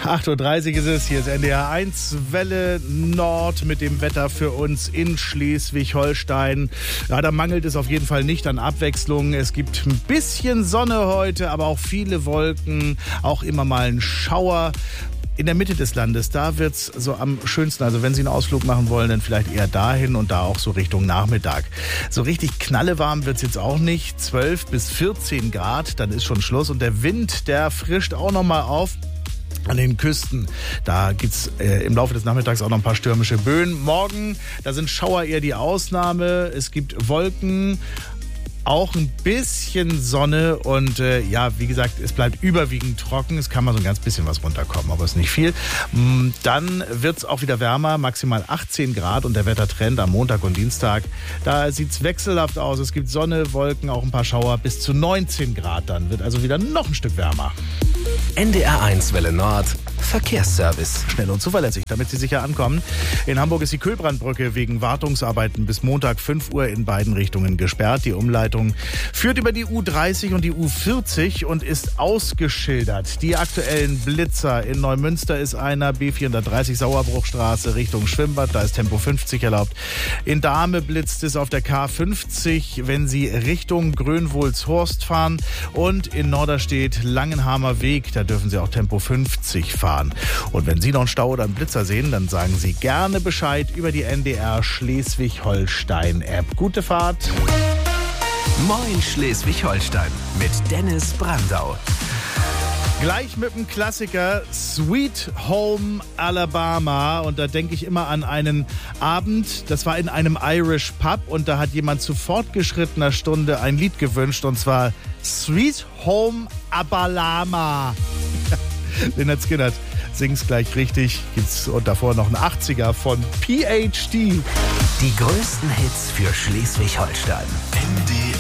8.30 Uhr ist es, hier ist NDR 1 Welle Nord mit dem Wetter für uns in Schleswig-Holstein. Ja, da mangelt es auf jeden Fall nicht an Abwechslung. Es gibt ein bisschen Sonne heute, aber auch viele Wolken, auch immer mal ein Schauer. In der Mitte des Landes, da wird's so am schönsten. Also wenn Sie einen Ausflug machen wollen, dann vielleicht eher dahin und da auch so Richtung Nachmittag. So richtig knallewarm wird's jetzt auch nicht. 12 bis 14 Grad, dann ist schon Schluss. Und der Wind, der frischt auch nochmal auf. An den Küsten, da gibt's im Laufe des Nachmittags auch noch ein paar stürmische Böen. Morgen, da sind Schauer eher die Ausnahme. Es gibt Wolken, auch ein bisschen Sonne und wie gesagt, es bleibt überwiegend trocken. Es kann mal so ein ganz bisschen was runterkommen, aber es ist nicht viel. Dann wird's auch wieder wärmer, maximal 18 Grad und der Wettertrend am Montag und Dienstag, da sieht's wechselhaft aus. Es gibt Sonne, Wolken, auch ein paar Schauer bis zu 19 Grad. Dann wird also wieder noch ein Stück wärmer. NDR 1 Welle Nord Verkehrsservice. Schnell und zuverlässig, damit Sie sicher ankommen. In Hamburg ist die Köhlbrandbrücke wegen Wartungsarbeiten bis Montag 5 Uhr in beiden Richtungen gesperrt. Die Umleitung führt über die U30 und die U40 und ist ausgeschildert. Die aktuellen Blitzer in Neumünster ist einer, B430 Sauerbruchstraße Richtung Schwimmbad, da ist Tempo 50 erlaubt. In Dahme blitzt es auf der K50, wenn Sie Richtung Grönwohlshorst fahren, und in Norderstedt Langenhamer Weg, da dürfen Sie auch Tempo 50 fahren. Und wenn Sie noch einen Stau oder einen Blitzer sehen, dann sagen Sie gerne Bescheid über die NDR Schleswig-Holstein-App. Gute Fahrt. Moin Schleswig-Holstein mit Dennis Brandau. Gleich mit dem Klassiker Sweet Home Alabama. Und da denke ich immer an einen Abend, das war in einem Irish Pub und da hat jemand zu fortgeschrittener Stunde ein Lied gewünscht, und zwar Sweet Home Alabama. Lynyrd Skynyrd singt's gleich richtig. Gibt's und davor noch ein 80er von PhD. Die größten Hits für Schleswig-Holstein. NDR